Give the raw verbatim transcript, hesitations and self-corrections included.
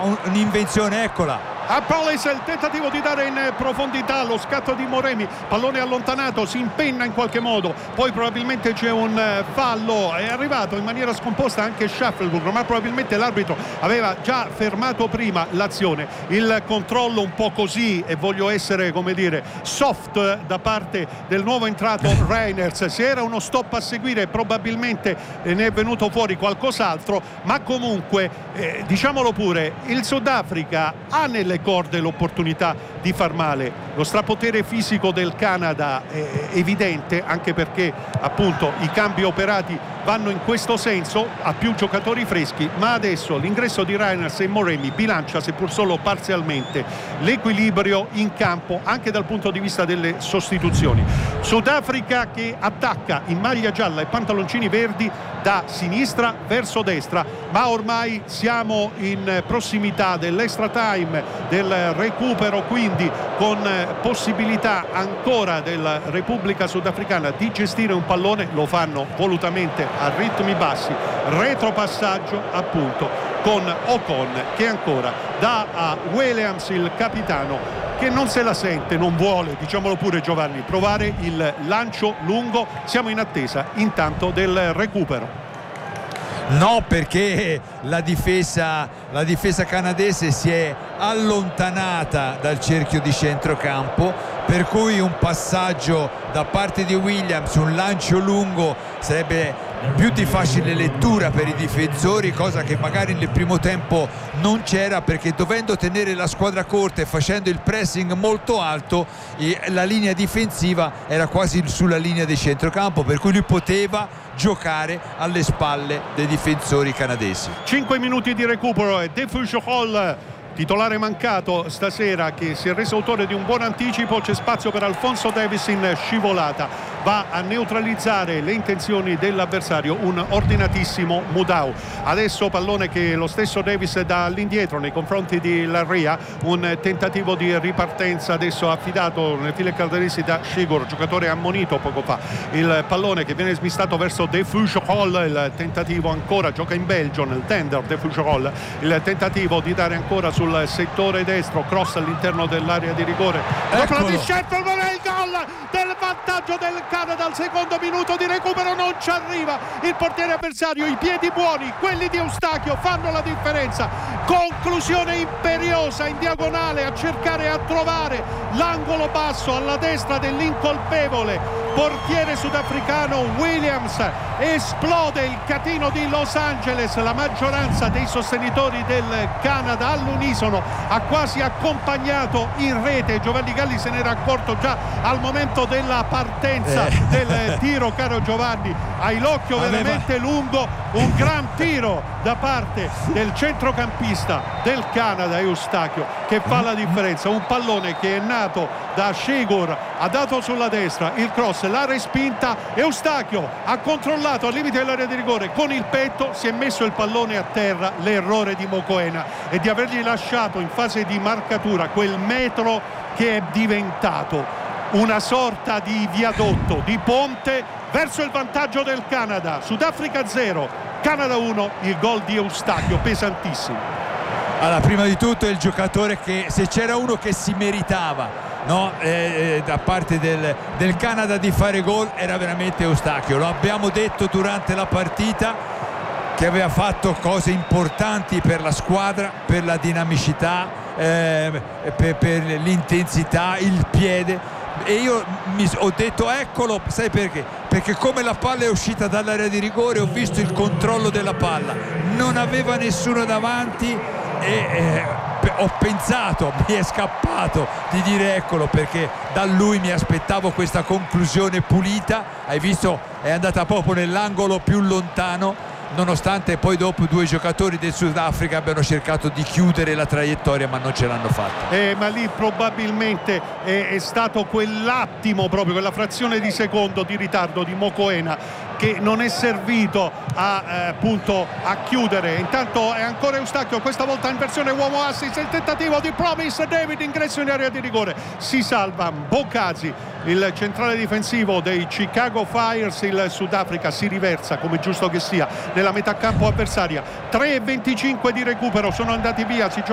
un, un'invenzione, eccola. A Polis il tentativo di dare in profondità, lo scatto di Moremi, pallone allontanato, si impenna in qualche modo, poi probabilmente c'è un fallo, è arrivato in maniera scomposta anche Shuffleburg, ma probabilmente l'arbitro aveva già fermato prima l'azione. Il controllo un po' così, e voglio essere, come dire, soft da parte del nuovo entrato Reiners. Se era uno stop a seguire probabilmente ne è venuto fuori qualcos'altro, ma comunque eh, diciamolo pure, il Sudafrica ha nelle corde l'opportunità di far male. Lo strapotere fisico del Canada è evidente, anche perché appunto i cambi operati vanno in questo senso, a più giocatori freschi, ma adesso l'ingresso di Reiners e Moremi bilancia, seppur solo parzialmente, l'equilibrio in campo anche dal punto di vista delle sostituzioni. Sudafrica che attacca in maglia gialla e pantaloncini verdi da sinistra verso destra, ma ormai siamo in prossimità dell'extra time, del recupero, quindi con possibilità ancora della Repubblica Sudafricana di gestire un pallone. Lo fanno volutamente a ritmi bassi, retropassaggio appunto con Ocon che ancora dà a Williams, il capitano, che non se la sente, non vuole, diciamolo pure Giovanni, provare il lancio lungo. Siamo in attesa intanto del recupero. No, perché la difesa, la difesa canadese si è allontanata dal cerchio di centrocampo, per cui un passaggio da parte di Williams, un lancio lungo, sarebbe più di facile lettura per i difensori, cosa che magari nel primo tempo non c'era, perché dovendo tenere la squadra corta e facendo il pressing molto alto, la linea difensiva era quasi sulla linea di centrocampo, per cui lui poteva giocare alle spalle dei difensori canadesi. Cinque minuti di recupero e De Fougerolles, titolare mancato stasera, che si è reso autore di un buon anticipo. C'è spazio per Alfonso Davies in scivolata, va a neutralizzare le intenzioni dell'avversario, un ordinatissimo Mudau. Adesso pallone che lo stesso Davies dà all'indietro nei confronti di Larrea, un tentativo di ripartenza adesso affidato nelle file calderesi da Shigur, giocatore ammonito poco fa. Il pallone che viene smistato verso De Fougerolles, il tentativo ancora, gioca in Belgio nel tender De Fougerolles, il tentativo di dare ancora sul settore destro, cross all'interno dell'area di rigore, dopo la discetta il gol del vantaggio del Canada al secondo minuto di recupero. Non ci arriva il portiere avversario, i piedi buoni, quelli di Eustachio, fanno la differenza. Conclusione imperiosa in diagonale a cercare, a trovare l'angolo basso alla destra dell'incolpevole portiere sudafricano Williams. Esplode il catino di Los Angeles, la maggioranza dei sostenitori del Canada all'unisono ha quasi accompagnato in rete. Giovanni Galli se n'era accorto già al momento della partenza eh. del tiro, caro Giovanni, hai l'occhio Aveva... veramente lungo. Un gran tiro da parte del centrocampista del Canada Eustachio, che fa la differenza. Un pallone che è nato da Shigur, ha dato sulla destra il cross, l'ha respinta, Eustachio ha controllato al limite dell'area di rigore con il petto, si è messo il pallone a terra. L'errore di Mokoena è di avergli lasciato in fase di marcatura quel metro che è diventato una sorta di viadotto, di ponte verso il vantaggio del Canada. Sudafrica zero, Canada uno, il gol di Eustachio pesantissimo. Allora, prima di tutto è il giocatore che, se c'era uno che si meritava, no, eh, da parte del, del Canada di fare gol, era veramente Eustachio. Lo abbiamo detto durante la partita, che aveva fatto cose importanti per la squadra, per la dinamicità, eh, per, per l'intensità, il piede. E io mi ho detto eccolo, sai perché? Perché come la palla è uscita dall'area di rigore ho visto il controllo della palla, non aveva nessuno davanti e eh, ho pensato, mi è scappato di dire eccolo, perché da lui mi aspettavo questa conclusione pulita. Hai visto, è andata proprio nell'angolo più lontano, nonostante poi dopo due giocatori del Sudafrica abbiano cercato di chiudere la traiettoria, ma non ce l'hanno fatta. Eh, ma lì probabilmente è, è stato quell'attimo, proprio quella frazione di secondo di ritardo di Mokoena che non è servito a, eh, appunto, a chiudere. Intanto è ancora Eustachio, questa volta in versione uomo assist, il tentativo di Promise David, ingresso in area di rigore, si salva Bokazi, il centrale difensivo dei Chicago Fires. Il Sudafrica si riversa, come giusto che sia, nella metà campo avversaria. Tre e venticinque di recupero, sono andati via, si gioca